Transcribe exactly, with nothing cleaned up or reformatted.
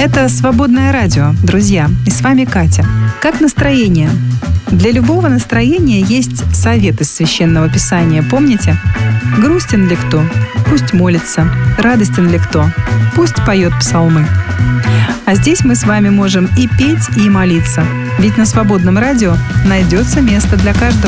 Это «Свободное радио», друзья. И с вами Катя. Как настроение? Для любого настроения есть совет из Священного Писания. Помните? Грустен ли кто? Пусть молится. Радостен ли кто? Пусть поет псалмы. А здесь мы с вами можем и петь, и молиться. Ведь на Свободном радио найдется место для каждого.